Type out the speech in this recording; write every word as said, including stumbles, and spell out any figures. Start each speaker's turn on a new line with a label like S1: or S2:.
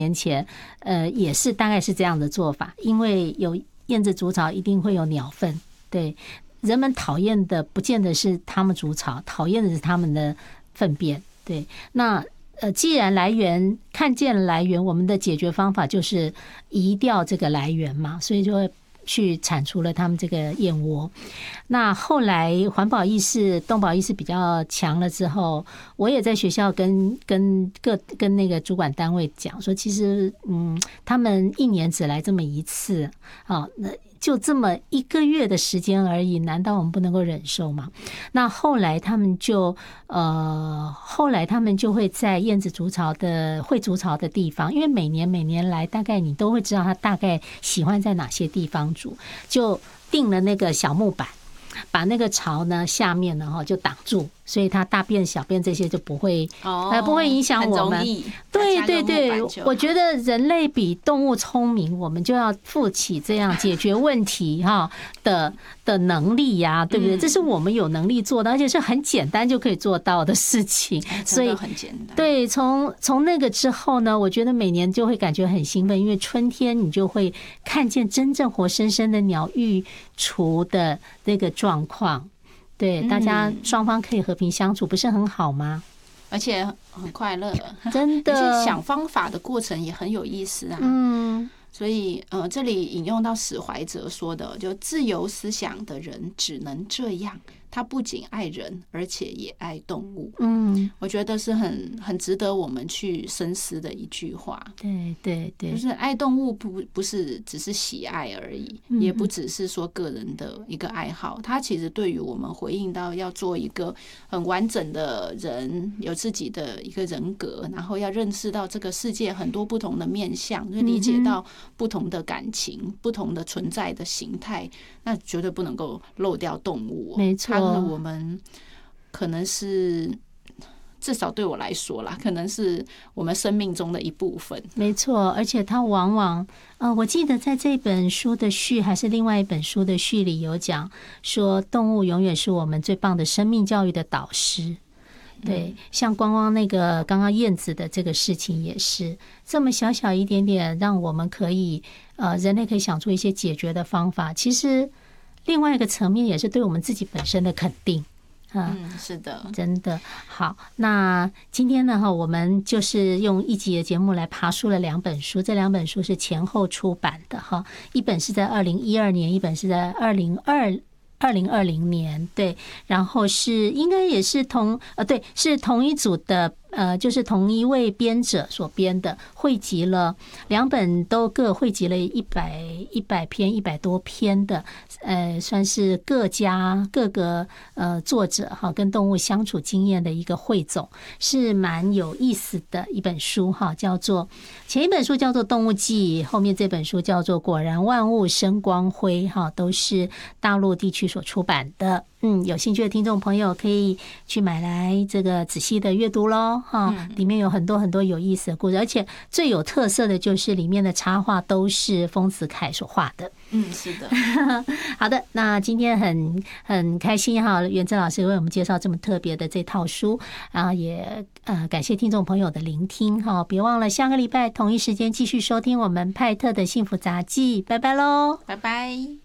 S1: 年前，呃，也是大概是这样的做法，因为有燕子筑巢，一定会有鸟粪。对，人们讨厌的不见得是他们筑巢，讨厌的是他们的粪便。对，那呃，既然来源看见了来源，我们的解决方法就是移掉这个来源嘛，所以就会去铲除了他们这个燕窝。那后来环保意识、动保意识比较强了之后，我也在学校跟跟各跟那个主管单位讲说，其实嗯，他们一年只来这么一次啊，那就这么一个月的时间而已，难道我们不能够忍受吗？那后来他们就呃，后来他们就会在燕子筑巢的会筑巢的地方，因为每年每年来，大概你都会知道他大概喜欢在哪些地方筑，就定了那个小木板，把那个巢呢下面呢哈就挡住，所以它大便小便这些就不会呃不会影响我们。对对对，我觉得人类比动物聪明，我们就要负起这样解决问题哈的的能力呀，对不对？这是我们有能力做的，而且是很简单就可以做到的事情。所以
S2: 很简单。
S1: 对，从从那个之后呢，我觉得每年就会感觉很兴奋，因为春天你就会看见真正活生生的鸟育雏的那个状况。对，大家双方可以和平相处，不是很好吗？
S2: 而且很快乐，
S1: 真的。
S2: 而且想方法的过程也很有意思啊。
S1: 嗯，
S2: 所以呃，这里引用到史怀哲说的，就自由思想的人只能这样。他不仅爱人，而且也爱动物。嗯，我觉得是很很值得我们去深思的一句话。
S1: 对对对，
S2: 就是爱动物不不是只是喜爱而已，也不只是说个人的一个爱好。它其实对于我们回应到要做一个很完整的人，有自己的一个人格，然后要认识到这个世界很多不同的面向，就理解到不同的感情、不同的存在的形态，那绝对不能够漏掉动物。
S1: 没错。
S2: 我们可能是至少对我来说啦，可能是我们生命中的一部分。
S1: 没错，而且它往往呃，我记得在这本书的序还是另外一本书的序里有讲说，动物永远是我们最棒的生命教育的导师。对，像光光那个刚刚燕子的这个事情也是这么小小一点点，让我们可以呃，人类可以想出一些解决的方法。其实另外一个层面也是对我们自己本身的肯定。
S2: 嗯，是的，
S1: 真的好。那今天呢，哈，我们就是用一集的节目来爬梳了两本书，这两本书是前后出版的哈，一本是在二零一二年，一本是在二零二二零二零年，对，然后是应该也是同呃，对，是同一组的。呃，就是同一位编者所编的，汇集了两本都各汇集了一百一百篇一百多篇的，呃，算是各家各个呃作者哈跟动物相处经验的一个汇总，是蛮有意思的一本书哈，叫做前一本书叫做《动物记》，后面这本书叫做《果然万物生光辉》哈，都是大陆地区所出版的。嗯，有兴趣的听众朋友可以去买来这个仔细的阅读咯哈，里面有很多很多有意思的故事，而且最有特色的就是里面的插画都是丰子恺所画的。
S2: 嗯，是的。
S1: 好的，那今天很很开心哈，元珍老师为我们介绍这么特别的这套书，然后也呃感谢听众朋友的聆听哈，别忘了下个礼拜同一时间继续收听我们派特的幸福杂技，拜拜喽，
S2: 拜拜。